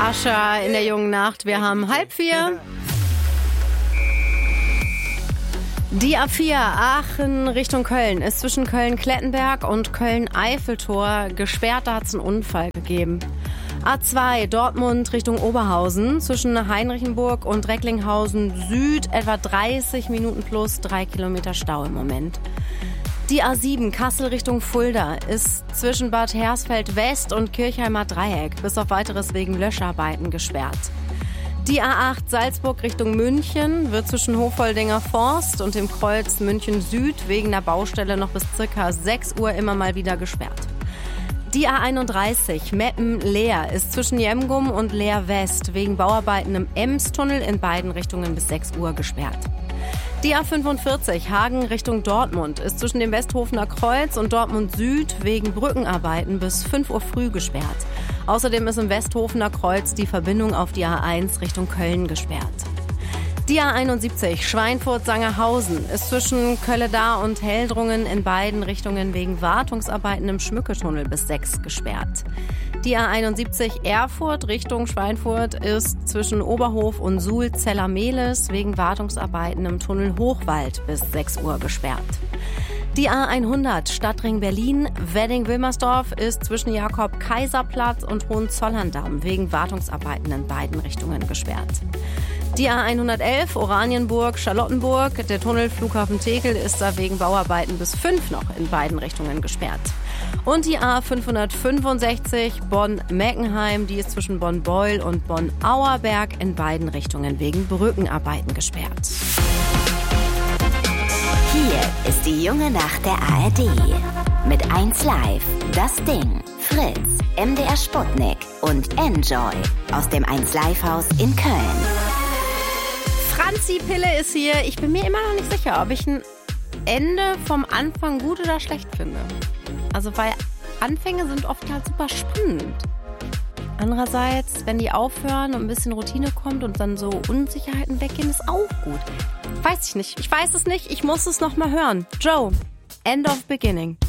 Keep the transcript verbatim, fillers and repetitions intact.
Ascher in der jungen Nacht. Wir haben halb vier. Die A vier Aachen Richtung Köln ist zwischen Köln-Klettenberg und Köln-Eiffeltor gesperrt. Da hat es einen Unfall gegeben. A zwei Dortmund Richtung Oberhausen zwischen Heinrichenburg und Recklinghausen Süd etwa dreißig Minuten plus drei Kilometer Stau im Moment. Die A sieben Kassel Richtung Fulda ist zwischen Bad Hersfeld West und Kirchheimer Dreieck bis auf weiteres wegen Löscharbeiten gesperrt. Die A acht Salzburg Richtung München wird zwischen Hofoldinger Forst und dem Kreuz München Süd wegen der Baustelle noch bis circa sechs Uhr immer mal wieder gesperrt. Die A einunddreißig Meppen-Leer ist zwischen Jemgum und Leer West wegen Bauarbeiten im Emstunnel in beiden Richtungen bis sechs Uhr gesperrt. Die A fünfundvierzig Hagen Richtung Dortmund ist zwischen dem Westhofener Kreuz und Dortmund Süd wegen Brückenarbeiten bis fünf Uhr früh gesperrt. Außerdem ist im Westhofener Kreuz die Verbindung auf die A eins Richtung Köln gesperrt. Die A einundsiebzig Schweinfurt-Sangerhausen ist zwischen Kölledar und Heldrungen in beiden Richtungen wegen Wartungsarbeiten im Schmücketunnel bis sechs gesperrt. Die A einundsiebzig Erfurt Richtung Schweinfurt ist zwischen Oberhof und Suhl-Zellermehlis wegen Wartungsarbeiten im Tunnel Hochwald bis sechs Uhr gesperrt. Die A hundert Stadtring Berlin Wedding-Wilmersdorf ist zwischen Jakob-Kaiser-Platz und Hohenzollern-Damm wegen Wartungsarbeiten in beiden Richtungen gesperrt. Die A hundertelf Oranienburg-Charlottenburg, der Tunnel Flughafen Tegel ist da wegen Bauarbeiten bis fünf noch in beiden Richtungen gesperrt. Und die A fünfhundertfünfundsechzig Bonn-Meckenheim, die ist zwischen Bonn-Beul und Bonn-Auerberg in beiden Richtungen wegen Brückenarbeiten gesperrt. Hier ist die junge Nacht der A R D. Mit eins Live, Das Ding, Fritz, M D R Sputnik und Enjoy aus dem eins Live Haus in Köln. Franzi Pille ist hier. Ich bin mir immer noch nicht sicher, ob ich ein Ende vom Anfang gut oder schlecht finde. Also weil Anfänge sind oft halt super spannend. Andererseits, wenn die aufhören und ein bisschen Routine kommt und dann so Unsicherheiten weggehen, ist auch gut. Weiß ich nicht. Ich weiß es nicht. Ich muss es noch mal hören. Joe, End of Beginning.